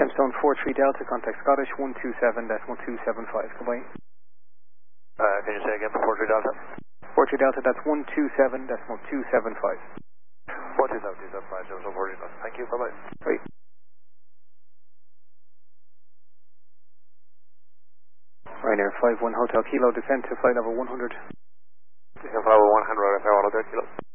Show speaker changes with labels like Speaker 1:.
Speaker 1: Gemstone 43 Delta, contact Scottish 127.1275. Goodbye.
Speaker 2: Can you say again for 43 Delta?
Speaker 1: 43 Delta, that's 127.275.
Speaker 2: 127.275, 040. Thank you, bye-bye.
Speaker 1: Right. Ryanair 51 Hotel Kilo, descend to flight level 100.
Speaker 2: Flight level 100, Ryanair Kilo.